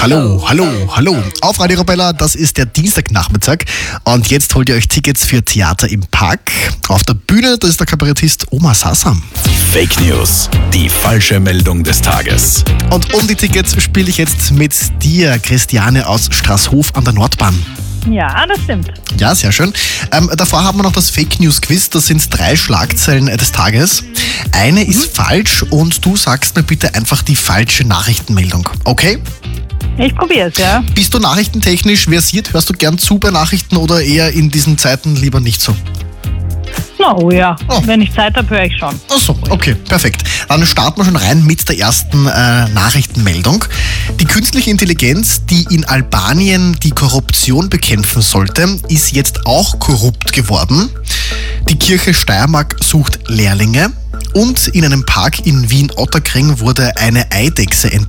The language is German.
Hallo. Auf Radio Arabella, das ist der Dienstagnachmittag und jetzt holt ihr euch Tickets für Theater im Park. Auf der Bühne, das ist der Kabarettist Omar Sassam. Fake News, die falsche Meldung des Tages. Und um die Tickets spiele ich jetzt mit dir, Christiane aus Straßhof an der Nordbahn. Ja, das stimmt. Ja, sehr schön. Davor haben wir noch das Fake News Quiz. Das sind 3 Schlagzeilen des Tages. Eine ist falsch und du sagst mir bitte einfach die falsche Nachrichtenmeldung. Okay? Ich probiere es, ja. Bist du nachrichtentechnisch versiert? Hörst du gern zu bei Nachrichten oder eher in diesen Zeiten lieber nicht so? Oh ja, Oh. wenn ich Zeit habe, höre ich schon. Ach so, okay, perfekt. Dann starten wir schon rein mit der ersten Nachrichtenmeldung. Die künstliche Intelligenz, die in Albanien die Korruption bekämpfen sollte, ist jetzt auch korrupt geworden. Die Kirche Steiermark sucht Lehrlinge und in einem Park in Wien-Ottakring wurde eine Eidechse entdeckt.